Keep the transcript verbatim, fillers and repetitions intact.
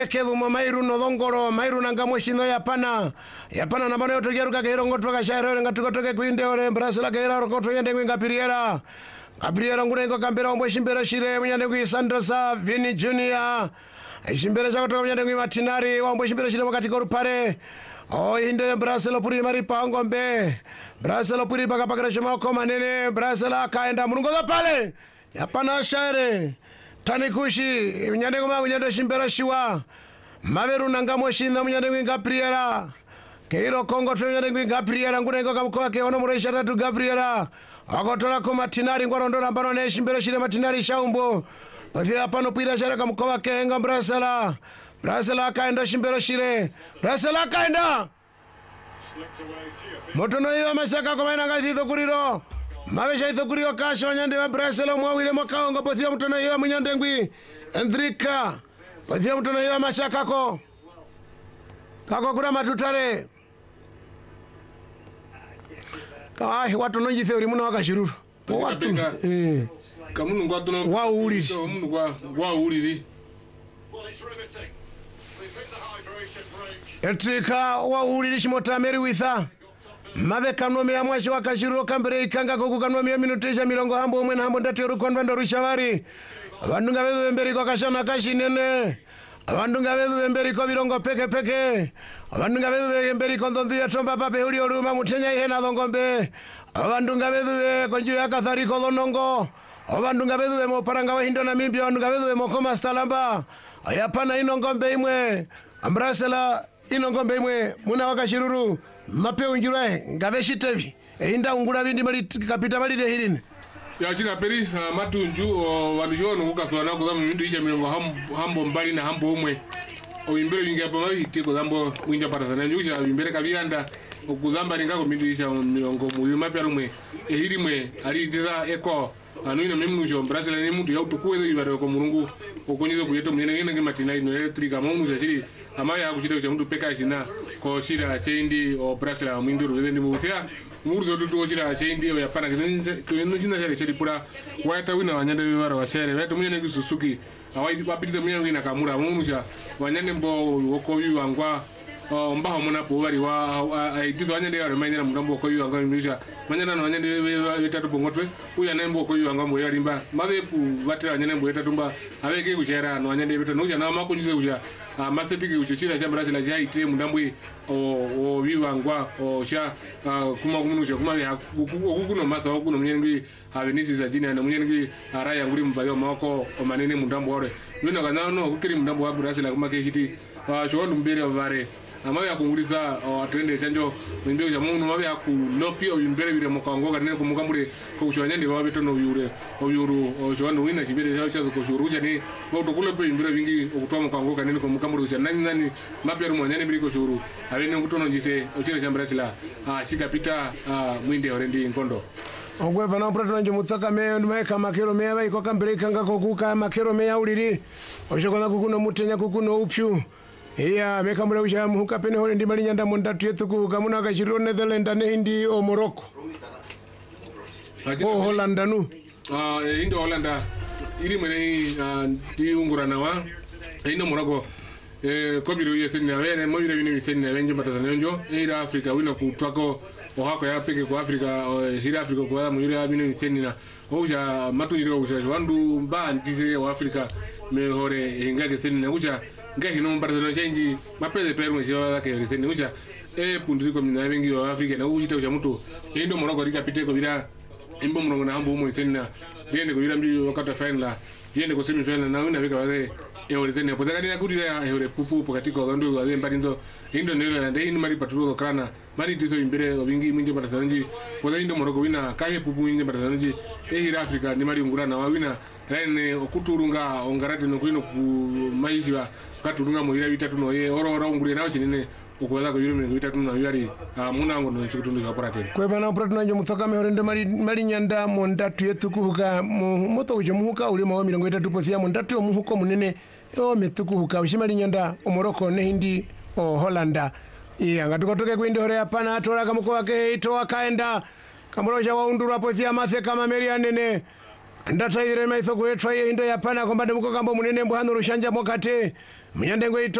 Kevu Mairu no Dongoro, Mairu Nangamoshino Yapana, Yapana Namano to Yaruka Gerongo Shire and Gatuka Quinde or Brasila Gera or Cotriende Capiriera, Capiriera Gurego Campero, Weshimbera Shire, Yanagui Sandrasa, Vini Junior, Shimbera Yanagui Martinari, one Weshimbera Shiro Pare, oh, in the Brasila Puri Maripangombe, Brasila Puri Bagapagrashamo Comanene, Brasila Kainda Mungo Pale, Yapana Shire. Tanikushi, Yanegoma, Yanda Shimbera Shua, Maveru Nangamoshin, Yanagui Gabriela, Cairo Congo, Yanagui Gabriela, and Gurego Kamkoke, Onomoresha to Gabriela, Agotola Comatinari, Gorondona Barone, Shimbera Matinari Shaumbo, but the Apanopira Sharakam Koake, and Brasela, Brasela Kinda Shimbera Shire, Brasela Kinda Motono Masaka Komanaga Kuriro. Mabesha itokurio kasho nyande wa Braselo mwawile mwakaongo pothia mtona hiwa mnyandengwi Endrika pothia mtona hiwa mashakako kako kura matutare kawahi watu nonji theori muna wakashiruru watu eh kamunu ngwa tuno wa uliri kamunu ngwa wa uliri Endrika wa uliri shimotameri witha Mabe kanome ya mwashi wakashiro kambere ikanga kuku kanome ya minutesha milongo hambo umwe na hambo ndati yoru konvendo rushavari Abandunga vedu emberi kwa kashana kashi nene Abandunga vedu emberi kwa milongo peke peke Abandunga vedu emberi kwa ndondu ya tromba pape huli oruma mutenya ihe na dhongombe Abandunga vedu kwa njiu ya kathari kolonongo Abandunga vedu mo paranga wa hindo na mimbi Abandunga vedu mo koma stalamba Ayapana ino ngombe imwe Ambrasela ino ngombe imwe Muna wakashiruru Mapeo njurae ngaveshi tevi inda ungura vindi mali kapita mali de hirini ya chika peri uh, matunju uh, wanujono kukafulana kuzama mindu isha milongo hambo, hambo mbali na hambo umwe oimbere wingi hapa mawi hiti kuzambo winja patasana njusha oimbere kavianda kuzamba ningako mindu isha milongo muyu mapia rumwe ehiri mwe alitiza eko anuina memnusho Brasila ni mtu ya utukuwe ibare kwa murungu okonyizo kuyeto mwenye ngene nge matina ino elektrika mungu shiri amaye hakushita ucha mtu peka shina ko shira cheindi o Brasila mwinduru wendi muthia murdo dudu shira cheindi o yapana kino china shari shari pura wata wina wanyande wibara wa shere wetu mwenye nge Suzuki awai wapitite mwenye ngina kamura munusha wanyande mbo wokowi wangwa mbaho muna powari wa aidito wanyande wale manyana mgambo wokowi wangwa mwisha manyana na wanyande wetatu pongotwe uya nembo wokowi wangwa mwe yalimba mabe ku watira wanyande mbo wetatu mba aweke kushera no wanyande wetu nusha na makunyize kuja masetiki kuchuchira cha Brasila cha ite mundambwe o o wiwangwa o sha kuma kumunusha kuma okukuno masa okuno mwenye avenisi za jina na mwenye araya nguri mbayo mako o manene mundambo ore nuna kana no kukiri mundambo wa Brasila kuma keshiti shono mbere ovare amawe yakunguriza atende chanjo mbeo ya mungu mawe yakunopi oyimbere bire mukango kanene kumukambure ko kushwanyande bawe tono yure oyuru oshwano wina chibere cha cha kushuru chani botokule pe imbere vingi okutwa mukango kanene kumukambure cha nani nani mapero mwanyane bire kushuru abene kutono jite ochire cha Brasila ah shikapita mwinde orendi nkondo Ogwe bana prato nje mutsaka me ndumeka makero me bai kwa kambere kanga kokuka makero me yauliri oshokoza kukuno mutenya kukuno upyu Iya meka mure usha muhuka pene hore ndi mali nyanda mondatu yetuku kamuna kashiro Netherlands ne hindi o Morocco o Hollanda nu ah hindi Hollanda ili mene ndi ungurana wa ino Morocco eh kobiro yeseni na wene mo yire bini biseni na wenjo batazana njo ira Africa wino kutwako ohako ya peke kwa Africa hira Africa kwa mo yire bini biseni na oja matunjiro usha wandu mba ndise wa Africa me hore ingage seni na uja ngahi no Barcelona change mapeze peru nje wa ke riseni ucha e pundiko mina wengi wa Afrika na ujita ucha mtu endo Morocco likapite ko bila imbo mrongo na hambo mo riseni na diende ko bila mbi wakati final diende ko semi final na wina weka wale e riseni hapo zakati yakudira e ore pupu pokati ko ndo wa mbali ndo indo nelo ndio ino mali paturo krana mali tizo imbere wingi mwinje Barcelona nji kwa indo Morocco wina kahe pupu mwinje Barcelona nji e hira Afrika ni mali ungurana wa wina rene okuturunga ongarati no kwino ku maisha katurunga mo ira bitatu no ye oro oro ngure nawo chinene ukuweza kuyiro mwe bitatu no yari muna ngo no chikutundu ka porate kwe bana porate nanjo mutsoka me horende mali mali nyanda mo ndatu yetukuhuka moto uje muhuka uli mawo mirongo itatu posia mo ndatu yo muhuko munene yo metukuhuka ushimali nyanda o Morocco ne hindi o Hollanda iya ngatukotoke kwindi hore hapana atora kamuko wake ito akaenda kamoroja waundura posia mathe kama Maria nene ndataire maitho kuetwa indo yapana komba nemuko kambo munene mbwanu rushanja mokate mnyandengwe ito